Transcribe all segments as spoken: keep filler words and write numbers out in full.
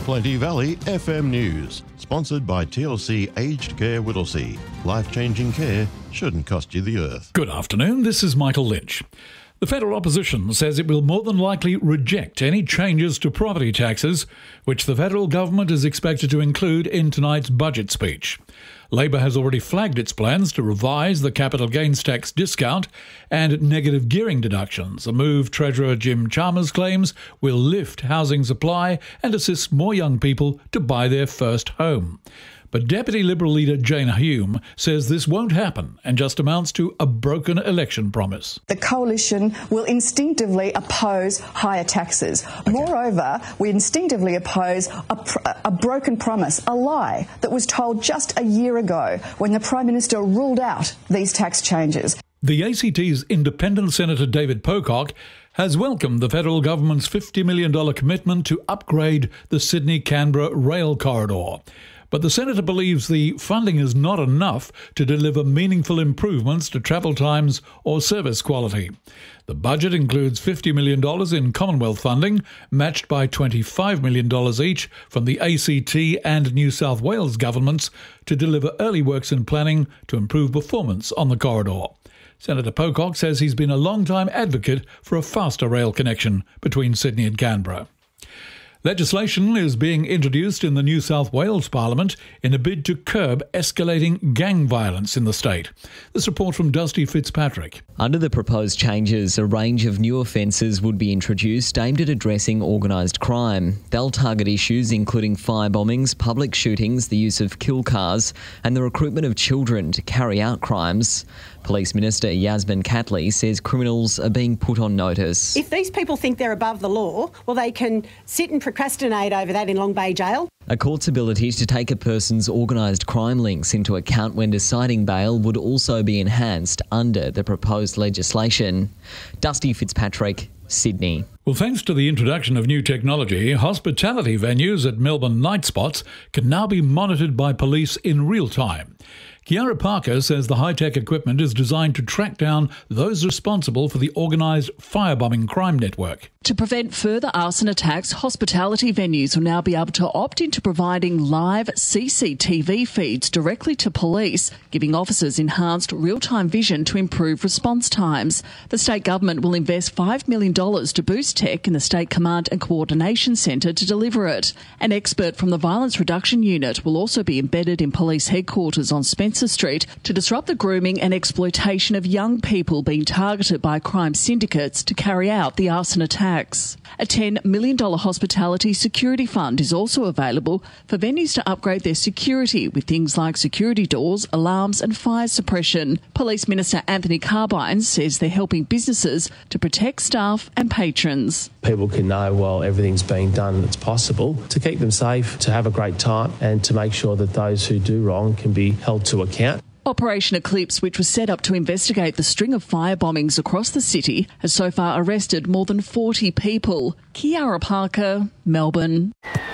Plenty Valley F M News, sponsored by T L C Aged Care Whittlesea. Life-changing care shouldn't cost you the earth. Good afternoon, this is Michael Lynch. The federal opposition says it will more than likely reject any changes to property taxes, which the federal government is expected to include in tonight's budget speech. Labor has already flagged its plans to revise the capital gains tax discount and negative gearing deductions, a move Treasurer Jim Chalmers claims will lift housing supply and assist more young people to buy their first home. But Deputy Liberal leader Jane Hume says this won't happen and just amounts to a broken election promise. The coalition will instinctively oppose higher taxes. Okay. Moreover, we instinctively oppose a, pr- a broken promise, a lie that was told just a year ago when the Prime Minister ruled out these tax changes. The A C T's independent Senator David Pocock has welcomed the federal government's fifty million dollars commitment to upgrade the Sydney-Canberra rail corridor. But the Senator believes the funding is not enough to deliver meaningful improvements to travel times or service quality. The budget includes fifty million dollars in Commonwealth funding, matched by twenty-five million dollars each from the A C T and New South Wales governments to deliver early works and planning to improve performance on the corridor. Senator Pocock says he's been a long-time advocate for a faster rail connection between Sydney and Canberra. Legislation is being introduced in the New South Wales Parliament in a bid to curb escalating gang violence in the state. This report from Dusty Fitzpatrick. Under the proposed changes, a range of new offences would be introduced aimed at addressing organised crime. They'll target issues including firebombings, public shootings, the use of kill cars and the recruitment of children to carry out crimes. Police Minister Yasmin Catley says criminals are being put on notice. If these people think they're above the law, well, they can sit and procrastinate over that in Long Bay Jail. A court's ability to take a person's organised crime links into account when deciding bail would also be enhanced under the proposed legislation. Dusty Fitzpatrick, Sydney. Well, thanks to the introduction of new technology, hospitality venues at Melbourne night spots can now be monitored by police in real time. Kiara Parker says the high-tech equipment is designed to track down those responsible for the organised firebombing crime network. To prevent further arson attacks, hospitality venues will now be able to opt into providing live C C T V feeds directly to police, giving officers enhanced real-time vision to improve response times. The state government will invest five million dollars to boost tech in the State Command and Coordination Centre to deliver it. An expert from the Violence Reduction Unit will also be embedded in police headquarters on Spencer Street to disrupt the grooming and exploitation of young people being targeted by crime syndicates to carry out the arson attacks. A ten million dollars hospitality security fund is also available for venues to upgrade their security with things like security doors, alarms and fire suppression. Police Minister Anthony Carbine says they're helping businesses to protect staff and patrons. People can know while everything's being done that's possible to keep them safe, to have a great time and to make sure that those who do wrong can be held to account. Operation Eclipse, which was set up to investigate the string of fire bombings across the city, has so far arrested more than forty people. Kiara Parker, Melbourne.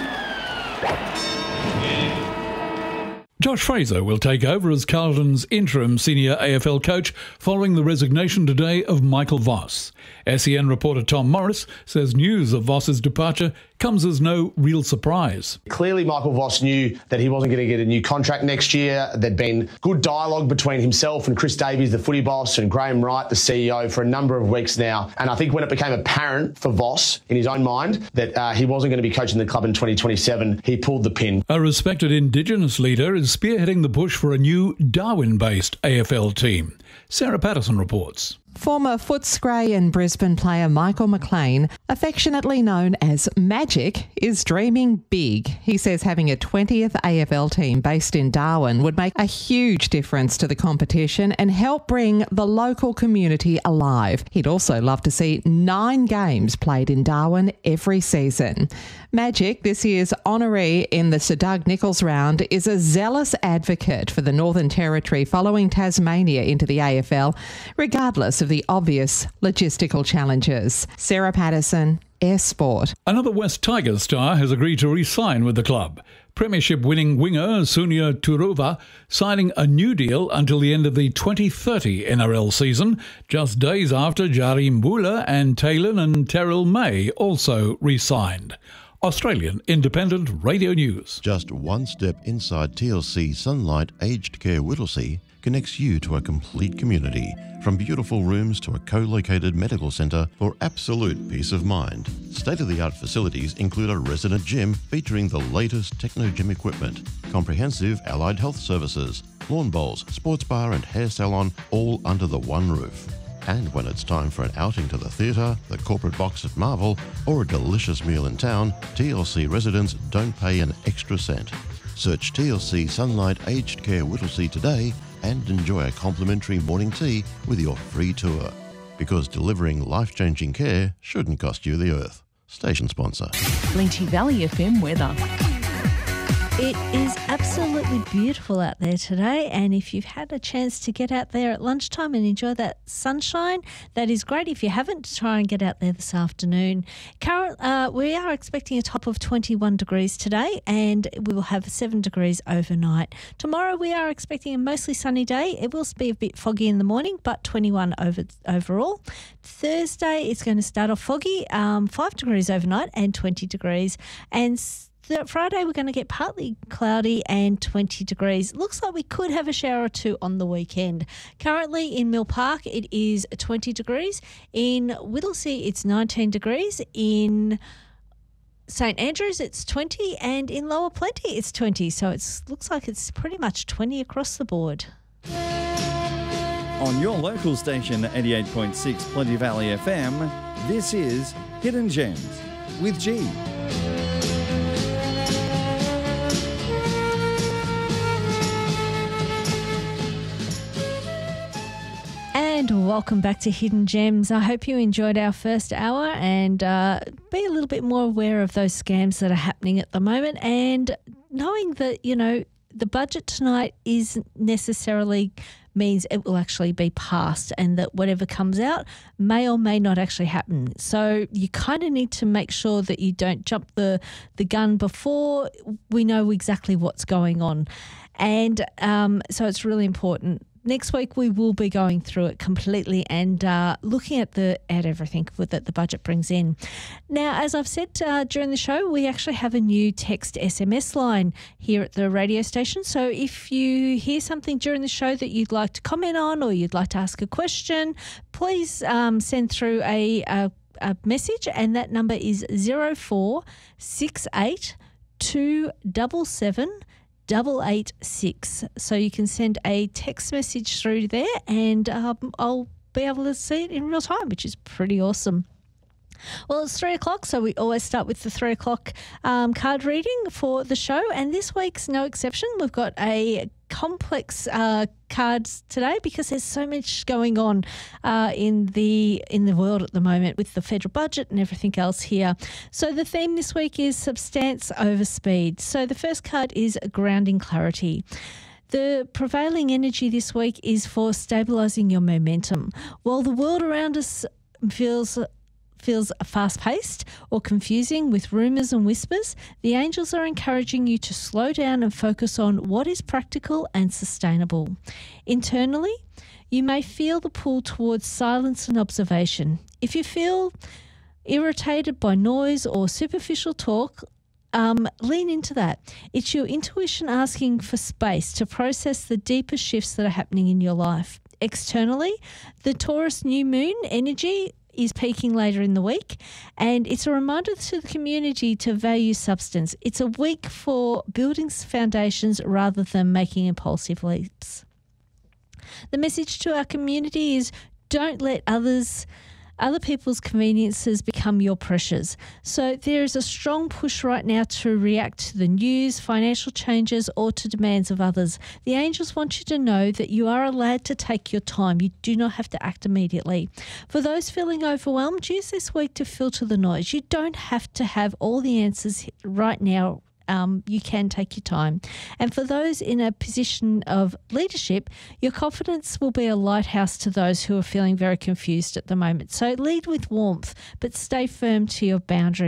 Josh Fraser will take over as Carlton's interim senior A F L coach following the resignation today of Michael Voss. S E N reporter Tom Morris says news of Voss's departure comes as no real surprise. Clearly, Michael Voss knew that he wasn't going to get a new contract next year. There'd been good dialogue between himself and Chris Davies, the footy boss, and Graham Wright, the C E O, for a number of weeks now. And I think when it became apparent for Voss, in his own mind, that uh, he wasn't going to be coaching the club in twenty twenty-seven, he pulled the pin. A respected Indigenous leader is spearheading the push for a new Darwin-based A F L team. Sarah Patterson reports. Former Footscray and Brisbane player Michael McLean, affectionately known as Magic, is dreaming big. He says having a twentieth A F L team based in Darwin would make a huge difference to the competition and help bring the local community alive. He'd also love to see nine games played in Darwin every season. Magic, this year's honoree in the Sir Doug Nicholls round, is a zealous advocate for the Northern Territory following Tasmania into the A F L, regardless of the obvious logistical challenges. Sarah Patterson, Air Sport. Another West Tigers star has agreed to re-sign with the club. Premiership-winning winger Sunia Turuva signing a new deal until the end of the twenty thirty N R L season, just days after Jari Mbula and Taylor and Terrell May also re-signed. Australian Independent Radio News. Just one step inside T L C Sunlight Aged Care Whittlesea connects you to a complete community, from beautiful rooms to a co-located medical centre for absolute peace of mind. State-of-the-art facilities include a resident gym featuring the latest techno-gym equipment, comprehensive allied health services, lawn bowls, sports bar and hair salon, all under the one roof. And when it's time for an outing to the theatre, the corporate box at Marvel, or a delicious meal in town, T L C residents don't pay an extra cent. Search T L C Sunlight Aged Care Whittlesea today and enjoy a complimentary morning tea with your free tour. Because delivering life-changing care shouldn't cost you the earth. Station sponsor. Blenty Valley F M weather. It is absolutely beautiful out there today, and if you've had a chance to get out there at lunchtime and enjoy that sunshine, that is great. If you haven't, try and get out there this afternoon. Current, uh, we are expecting a top of twenty-one degrees today, and we will have seven degrees overnight. Tomorrow we are expecting a mostly sunny day. It will be a bit foggy in the morning, but twenty-one over overall. Thursday it's going to start off foggy, um, five degrees overnight and twenty degrees, and Friday we're going to get partly cloudy and twenty degrees. Looks like we could have a shower or two on the weekend. Currently in Mill Park it is twenty degrees. In Whittlesea it's nineteen degrees. In St Andrews it's twenty, and in Lower Plenty it's twenty. So it looks like it's pretty much twenty across the board. On your local station eighty-eight point six Plenty Valley F M, this is Hidden Gems with G. And welcome back to Hidden Gems. I hope you enjoyed our first hour and uh, be a little bit more aware of those scams that are happening at the moment, and knowing that, you know, the budget tonight isn't necessarily means it will actually be passed, and that whatever comes out may or may not actually happen. So you kind of need to make sure that you don't jump the, the gun before we know exactly what's going on. And um, so it's really important. Next week we will be going through it completely and uh, looking at the at everything that the budget brings in. Now, as I've said uh, during the show, we actually have a new text S M S line here at the radio station. So if you hear something during the show that you'd like to comment on, or you'd like to ask a question, please um, send through a, a, a message, and that number is zero four six eight two seven seven. Double eight six. So you can send a text message through there, and um, I'll be able to see it in real time, which is pretty awesome. Well, it's three o'clock, so we always start with the three o'clock um, card reading for the show, and this week's no exception. We've got a complex uh, cards today because there's so much going on uh, in the in the world at the moment with the federal budget and everything else here. So the theme this week is substance over speed. So the first card is grounding clarity. The prevailing energy this week is for stabilising your momentum. While the world around us feels feels fast-paced or confusing with rumours and whispers, the angels are encouraging you to slow down and focus on what is practical and sustainable. Internally, you may feel the pull towards silence and observation. If you feel irritated by noise or superficial talk, Um, lean into that. It's your intuition asking for space to process the deeper shifts that are happening in your life. Externally, the Taurus new moon energy is peaking later in the week, and it's a reminder to the community to value substance. It's a week for building foundations rather than making impulsive leaps. The message to our community is don't let others Other people's conveniences become your pressures. So there is a strong push right now to react to the news, financial changes, or to demands of others. The angels want you to know that you are allowed to take your time. You do not have to act immediately. For those feeling overwhelmed, use this week to filter the noise. You don't have to have all the answers right now. Um, you can take your time. And for those in a position of leadership, your confidence will be a lighthouse to those who are feeling very confused at the moment. So lead with warmth, but stay firm to your boundaries.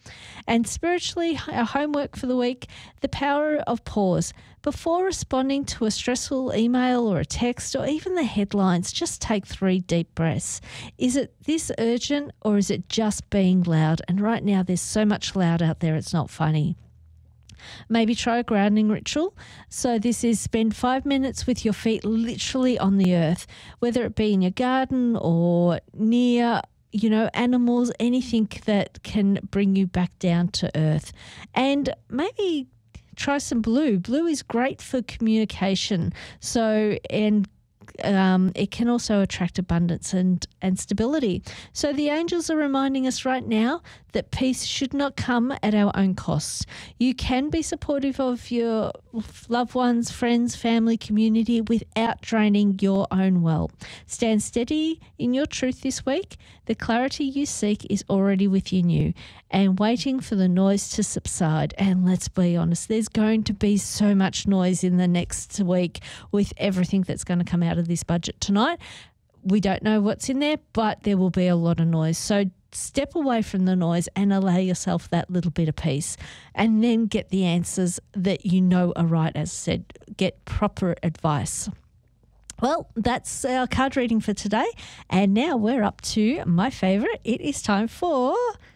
And spiritually, our homework for the week, the power of pause. Before responding to a stressful email or a text or even the headlines, just take three deep breaths. Is it this urgent or is it just being loud? And right now there's so much loud out there, it's not funny. Maybe try a grounding ritual. So this is spend five minutes with your feet literally on the earth, whether it be in your garden or near, you know, animals, anything that can bring you back down to earth. And maybe try some blue. Blue is great for communication. So, and Um, it can also attract abundance and, and stability. So the angels are reminding us right now that peace should not come at our own cost. You can be supportive of your loved ones, friends, family, community without draining your own well. Stand steady in your truth this week. The clarity you seek is already within you and waiting for the noise to subside. And let's be honest, there's going to be so much noise in the next week with everything that's going to come out of this budget tonight. We don't know what's in there, but there will be a lot of noise. So step away from the noise and allow yourself that little bit of peace, and then get the answers that you know are right. As I said, get proper advice. Well, that's our card reading for today. And now we're up to my favourite. It is time for